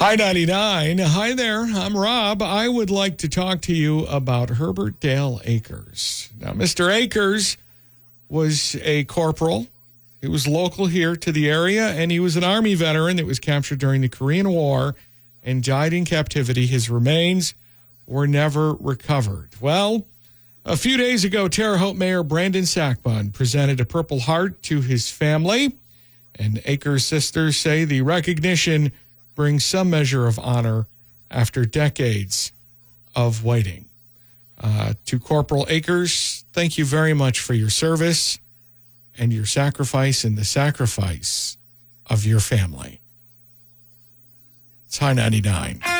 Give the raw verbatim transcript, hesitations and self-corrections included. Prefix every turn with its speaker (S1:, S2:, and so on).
S1: Hi, ninety-nine. Hi there. I'm Rob. I would like to talk to you about Herbert Dale Akers. Now, Mister Akers was a corporal. He was local here to the area, and he was an Army veteran that was captured during the Korean War and died in captivity. His remains were never recovered. Well, a few days ago, Terre Haute Mayor Brandon Sackbun presented a Purple Heart to his family, and Akers' sisters say the recognition brings some measure of honor after decades of waiting. Uh, to Corporal Akers, thank you very much for your service and your sacrifice and the sacrifice of your family. It's High ninety-nine.